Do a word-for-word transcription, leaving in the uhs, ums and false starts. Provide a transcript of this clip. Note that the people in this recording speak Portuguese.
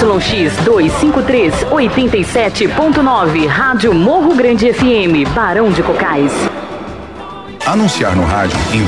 X duzentos e cinquenta e três, oitenta e sete ponto nove, Rádio Morro Grande F M, Barão de Cocais. Anunciar no rádio